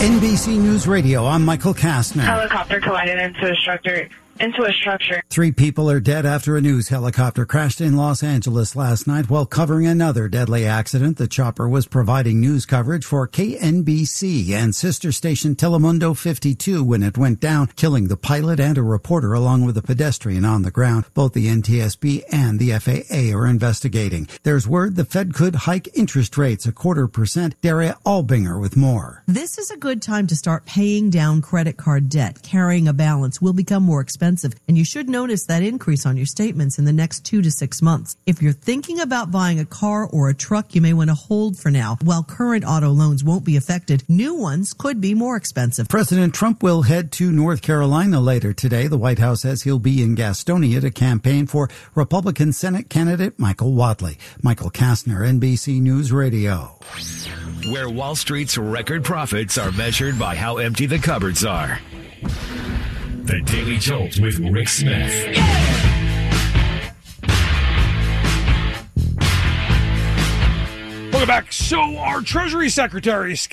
NBC News Radio, I'm Michael Kastner. Helicopter collided into a structure. 3 people are dead after a news helicopter crashed in Los Angeles last night while covering another deadly accident. The chopper was providing news coverage for KNBC and sister station Telemundo 52 when it went down, killing the pilot and a reporter along with a pedestrian on the ground. Both the NTSB and the FAA are investigating. There's word the Fed could hike interest rates 0.25%. Daria Albinger with more. This is a good time to start paying down credit card debt. Carrying a balance will become more expensive, and you should notice that increase on your statements in the next 2 to 6 months. If you're thinking about buying a car or a truck, you may want to hold for now. While current auto loans won't be affected, new ones could be more expensive. President Trump will head to North Carolina later today. The White House says he'll be in Gastonia to campaign for Republican Senate candidate Michael Wadley. Michael Kastner, NBC News Radio. Where Wall Street's record profits are measured by how empty the cupboards are. The Daily Jolt with Rick Smith. Welcome back. So our Treasury Secretary,